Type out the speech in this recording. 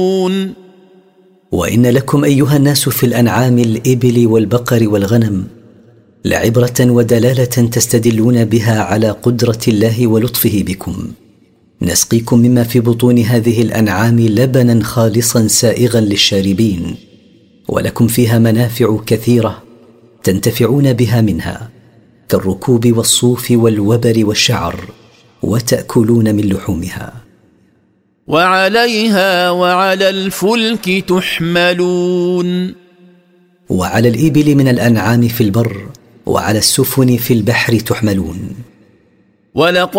وإن لكم أيها الناس في الأنعام الإبل والبقر والغنم لعبرة ودلالة تستدلون بها على قدرة الله ولطفه بكم. نسقيكم مما في بطون هذه الأنعام لبنا خالصا سائغا للشاربين، ولكم فيها منافع كثيرة تنتفعون بها منها، كالركوب والصوف والوبر والشعر، وتأكلون من لحومها. وعليها وعلى الفلك تحملون. وعلى الإبل من الأنعام في البر، وعلى السفن في البحر تحملون. ولقد